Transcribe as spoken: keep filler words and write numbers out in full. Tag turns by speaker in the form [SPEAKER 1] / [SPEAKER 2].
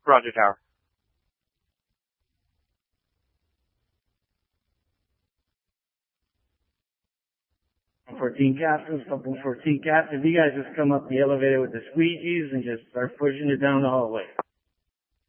[SPEAKER 1] Roger, Tower.
[SPEAKER 2] fourteen captains, couple fourteen captains. You guys just come up the elevator with the squeegees and just start pushing it down the hallway.